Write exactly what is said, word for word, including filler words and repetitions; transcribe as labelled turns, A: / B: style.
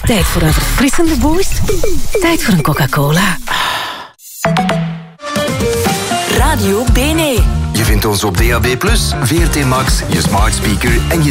A: Tijd voor een verfrissende boost. Tijd voor een Coca-Cola.
B: Radio B N E.
C: Je vindt ons op D A B plus, V R T Max, je smart speaker en je